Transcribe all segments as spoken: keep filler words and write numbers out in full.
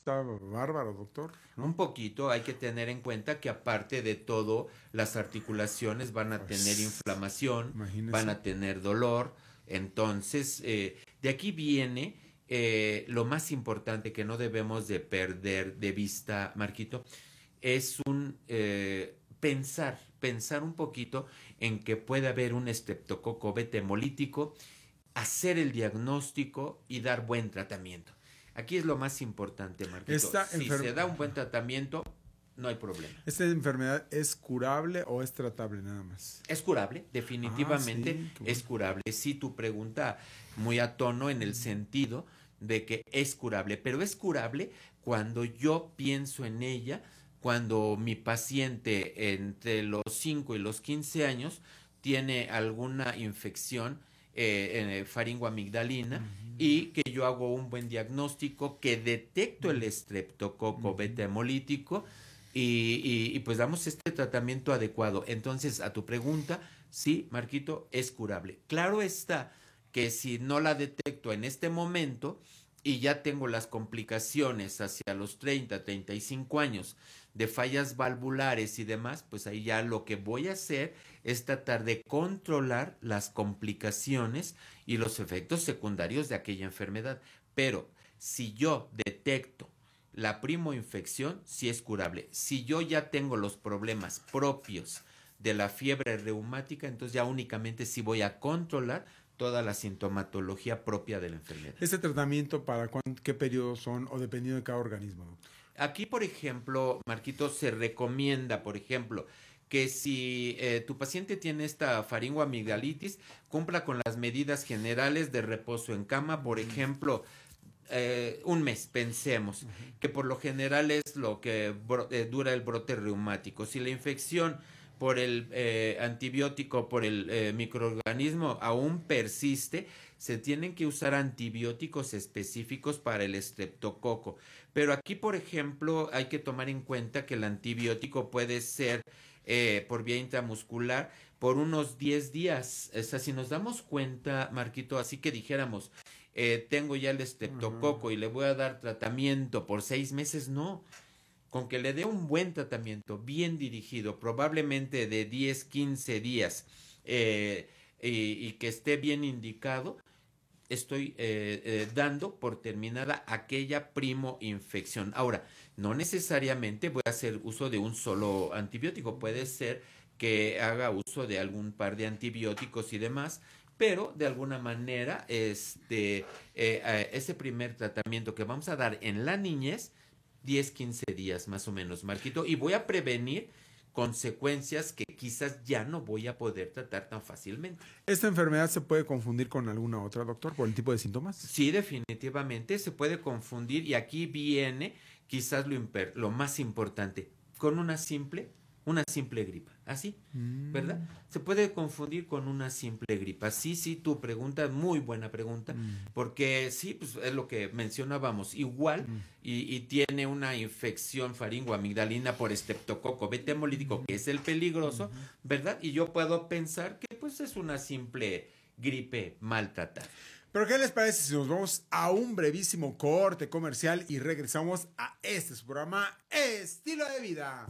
está bárbaro, doctor, ¿no? Un poquito, hay que tener en cuenta que aparte de todo, las articulaciones van a Pues, tener inflamación, imagínese. van a tener dolor. Entonces, eh, de aquí viene eh, lo más importante que no debemos de perder de vista, Marquito, es un eh, pensar, pensar un poquito en que puede haber un estreptococo beta hemolítico, hacer el diagnóstico y dar buen tratamiento. Aquí es lo más importante, Marquito. Esta si enfer- se da un buen tratamiento, no hay problema. ¿Esta enfermedad es curable o es tratable nada más? Es curable, definitivamente Ah, sí, qué bueno. es curable. Sí, tu pregunta muy a tono en el sentido de que es curable, pero es curable cuando yo pienso en ella, cuando mi paciente entre los cinco y los quince años tiene alguna infección eh, eh, faringoamigdalina Ujú. y que yo hago un buen diagnóstico, que detecto el estreptococo Ujú. beta hemolítico y, y, y pues damos este tratamiento adecuado. Entonces, a tu pregunta, sí, Marquito, es curable. Claro está que si no la detecto en este momento y ya tengo las complicaciones hacia los treinta, treinta y cinco años de fallas valvulares y demás, pues ahí ya lo que voy a hacer es tratar de controlar las complicaciones y los efectos secundarios de aquella enfermedad. Pero si yo detecto la primoinfección, sí es curable. Si yo ya tengo los problemas propios de la fiebre reumática, entonces ya únicamente sí voy a controlar toda la sintomatología propia de la enfermedad. ¿Este tratamiento para cuán- qué periodos son o dependiendo de cada organismo, doctor? Aquí, por ejemplo, Marquito, se recomienda, por ejemplo, que si eh, tu paciente tiene esta faringoamigdalitis, cumpla con las medidas generales de reposo en cama, por ejemplo, eh, un mes, pensemos, uh-huh. que por lo general es lo que bro- eh, dura el brote reumático. Si la infección por el eh, antibiótico, por el eh, microorganismo aún persiste, se tienen que usar antibióticos específicos para el estreptococo. Pero aquí, por ejemplo, hay que tomar en cuenta que el antibiótico puede ser eh, por vía intramuscular por unos diez días. O sea, si nos damos cuenta, Marquito, así que dijéramos, eh, tengo ya el estreptococo uh-huh. y le voy a dar tratamiento por seis meses, no. Con que le dé un buen tratamiento, bien dirigido, probablemente de diez, quince días, eh, y, y que esté bien indicado, estoy eh, eh, dando por terminada aquella primoinfección. Ahora, no necesariamente voy a hacer uso de un solo antibiótico, puede ser que haga uso de algún par de antibióticos y demás, pero de alguna manera este, eh, eh, ese primer tratamiento que vamos a dar en la niñez, diez, quince días más o menos, Marquito, y voy a prevenir consecuencias que quizás ya no voy a poder tratar tan fácilmente. ¿Esta enfermedad se puede confundir con alguna otra, doctor, por el tipo de síntomas? Sí, definitivamente se puede confundir y aquí viene quizás lo, imper- lo más importante, con una simple, una simple gripa, así, mm. ¿verdad? Se puede confundir con una simple gripa. Sí, sí, tu pregunta, muy buena pregunta, mm. porque sí, pues es lo que mencionábamos, igual mm. y, y tiene una infección faringoamigdalina por estreptococo beta hemolítico, mm. que es el peligroso, mm. ¿verdad? Y yo puedo pensar que pues es una simple gripe maltratada. Pero ¿qué les parece si nos vamos a un brevísimo corte comercial y regresamos a este su programa Estilo de Vida?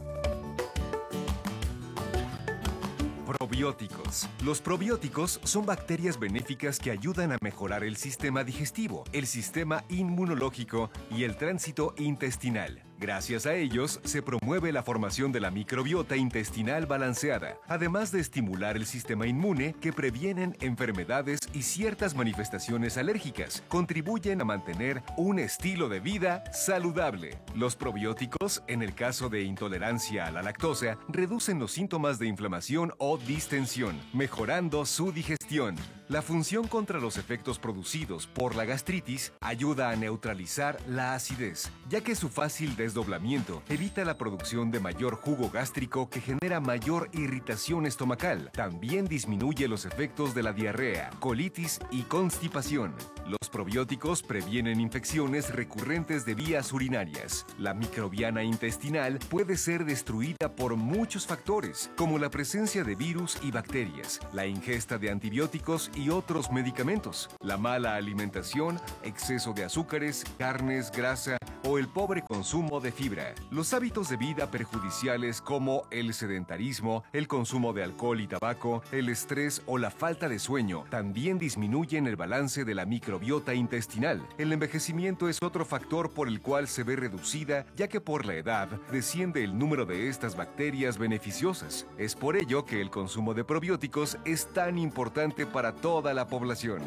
Probióticos. Los probióticos son bacterias benéficas que ayudan a mejorar el sistema digestivo, el sistema inmunológico y el tránsito intestinal. Gracias a ellos, se promueve la formación de la microbiota intestinal balanceada, además de estimular el sistema inmune que previenen enfermedades y ciertas manifestaciones alérgicas. Contribuyen a mantener un estilo de vida saludable. Los probióticos, en el caso de intolerancia a la lactosa, reducen los síntomas de inflamación o distensión, mejorando su digestión. La función contra los efectos producidos por la gastritis ayuda a neutralizar la acidez, ya que su fácil desdoblamiento evita la producción de mayor jugo gástrico que genera mayor irritación estomacal. También disminuye los efectos de la diarrea, colitis y constipación. Los probióticos previenen infecciones recurrentes de vías urinarias. La microbiana intestinal puede ser destruida por muchos factores, como la presencia de virus y bacterias, la ingesta de antibióticos y otros medicamentos, la mala alimentación, exceso de azúcares, carnes, grasa o el pobre consumo de fibra. Los hábitos de vida perjudiciales como el sedentarismo, el consumo de alcohol y tabaco, el estrés o la falta de sueño también disminuyen el balance de la microbiota intestinal. El envejecimiento es otro factor por el cual se ve reducida, ya que por la edad desciende el número de estas bacterias beneficiosas. Es por ello que el consumo de probióticos es tan importante para toda la población.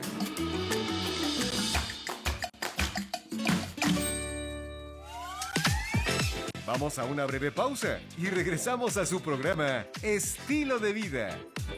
Vamos a una breve pausa y regresamos a su programa Estilo de Vida.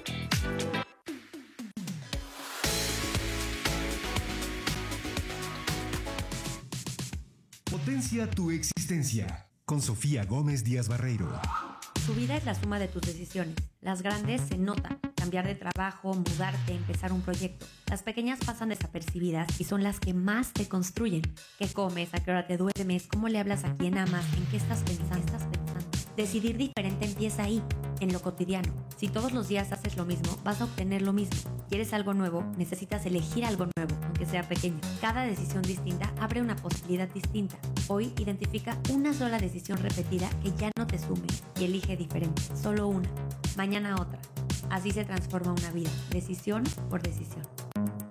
Potencia tu existencia con Sofía Gómez Díaz Barreiro. Tu vida es la suma de tus decisiones. Las grandes se notan. Cambiar de trabajo, mudarte, empezar un proyecto. Las pequeñas pasan desapercibidas y son las que más te construyen. ¿Qué comes? ¿A qué hora te duermes? ¿Cómo le hablas a quién amas? ¿En qué estás pensando? ¿Estás pensando? Decidir diferente empieza ahí, en lo cotidiano. Si todos los días haces lo mismo, vas a obtener lo mismo. ¿Quieres algo nuevo? Necesitas elegir algo nuevo, aunque sea pequeño. Cada decisión distinta abre una posibilidad distinta. Hoy identifica una sola decisión repetida que ya no te sume y elige diferente, solo una. Mañana otra. Así se transforma una vida, decisión por decisión.